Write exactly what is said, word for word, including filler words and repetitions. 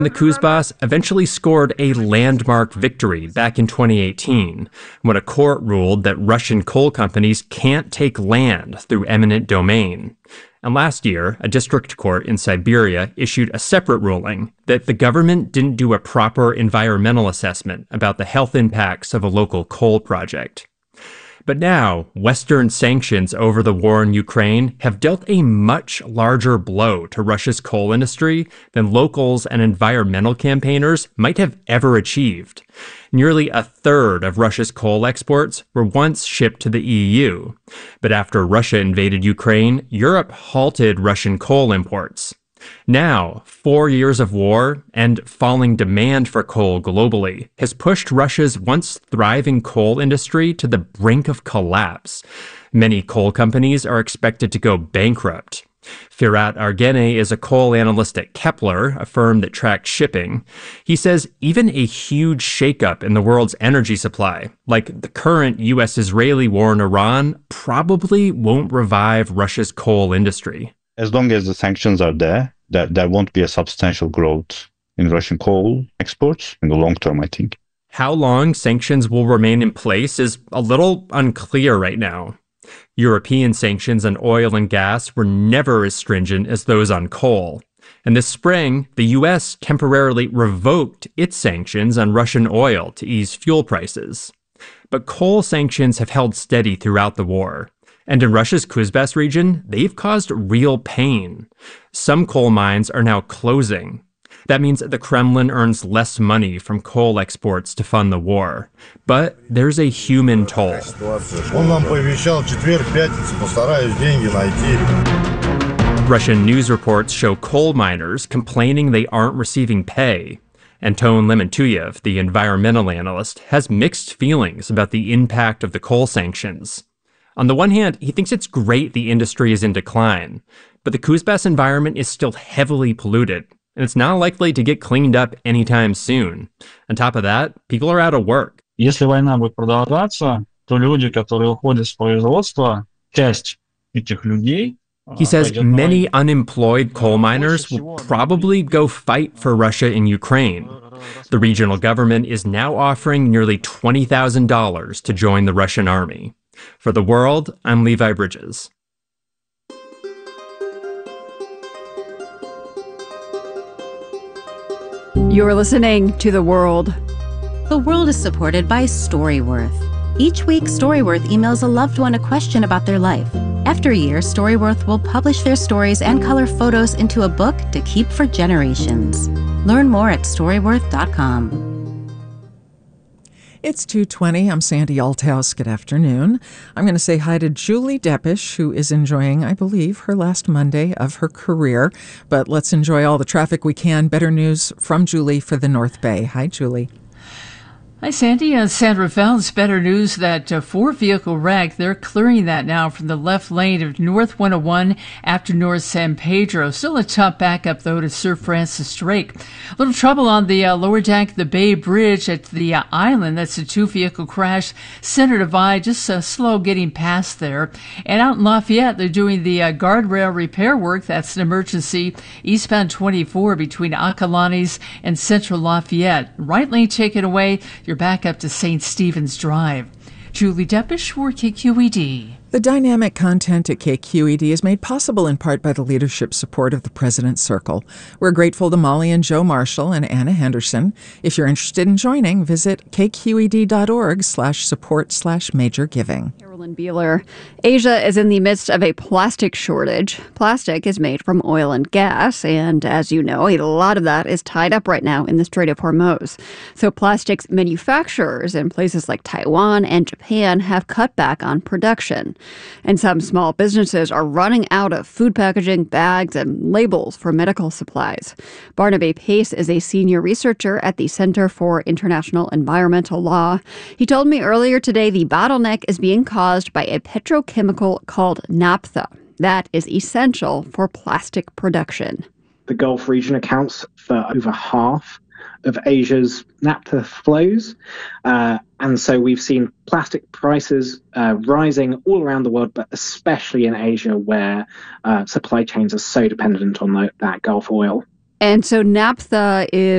The Kuzbas eventually scored a landmark victory back in twenty eighteen when a court ruled that Russian coal companies can't take land through eminent domain. And last year, a district court in Siberia issued a separate ruling that the government didn't do a proper environmental assessment about the health impacts of a local coal project. But now, Western sanctions over the war in Ukraine have dealt a much larger blow to Russia's coal industry than locals and environmental campaigners might have ever achieved. Nearly a third of Russia's coal exports were once shipped to the E U. But after Russia invaded Ukraine, Europe halted Russian coal imports. Now, four years of war and falling demand for coal globally has pushed Russia's once thriving coal industry to the brink of collapse. Many coal companies are expected to go bankrupt. Firat Argene is a coal analyst at Kepler, a firm that tracks shipping. He says even a huge shakeup in the world's energy supply, like the current U S Israeli war in Iran, probably won't revive Russia's coal industry. As long as the sanctions are there, that there won't be a substantial growth in Russian coal exports in the long term, I think. How long sanctions will remain in place is a little unclear right now. European sanctions on oil and gas were never as stringent as those on coal. And this spring, the U S temporarily revoked its sanctions on Russian oil to ease fuel prices. But coal sanctions have held steady throughout the war. And in Russia's Kuzbas region, they've caused real pain. Some coal mines are now closing. That means the Kremlin earns less money from coal exports to fund the war. But there's a human toll. Russian news reports show coal miners complaining they aren't receiving pay. Anton Lemontuyev, the environmental analyst, has mixed feelings about the impact of the coal sanctions. On the one hand, he thinks it's great the industry is in decline, but the Kuzbas environment is still heavily polluted, and it's not likely to get cleaned up anytime soon. On top of that, people are out of work. Если война будет продолжаться, то люди, которые уходят с производства, часть этих людей. He says many unemployed coal miners will probably go fight for Russia in Ukraine. The regional government is now offering nearly twenty thousand dollars to join the Russian army. For The World, I'm Levi Bridges. You're listening to The World. The World is supported by Storyworth. Each week, Storyworth emails a loved one a question about their life. After a year, Storyworth will publish their stories and color photos into a book to keep for generations. Learn more at storyworth dot com. It's two twenty. I'm Sandy Althouse. Good afternoon. I'm going to say hi to Julie Deppish, who is enjoying, I believe, her last Monday of her career. But let's enjoy all the traffic we can. Better news from Julie for the North Bay. Hi, Julie. Hi, Sandy. Uh, Sandra Fell's better news that uh, four-vehicle wreck, they're clearing that now from the left lane of North one oh one after North San Pedro. Still a tough backup, though, to Sir Francis Drake. A little trouble on the uh, lower deck of the Bay Bridge at the uh, island. That's a two-vehicle crash. Center divide, just uh, slow getting past there. And out in Lafayette, they're doing the uh, guardrail repair work. That's an emergency. Eastbound twenty-four between Acalanes and Central Lafayette. Right lane taken away. You're back up to Saint Stephen's Drive. Julie Deppish for K Q E D. The dynamic content at K Q E D is made possible in part by the leadership support of the President's Circle. We're grateful to Molly and Joe Marshall and Anna Henderson. If you're interested in joining, visit kqed.org slash support slash major giving. Carolyn Beeler. Asia is in the midst of a plastic shortage. Plastic is made from oil and gas, and as you know, a lot of that is tied up right now in the Strait of Hormuz. So plastics manufacturers in places like Taiwan and Japan have cut back on production. And some small businesses are running out of food packaging, bags, and labels for medical supplies. Barnaby Pace is a senior researcher at the Center for International Environmental Law. He told me earlier today the bottleneck is being caused by a petrochemical called naphtha that is essential for plastic production. The Gulf region accounts for over half of Asia's naphtha flows. Uh, and so we've seen plastic prices uh, rising all around the world, but especially in Asia, where uh, supply chains are so dependent on the, that Gulf oil. And so naphtha is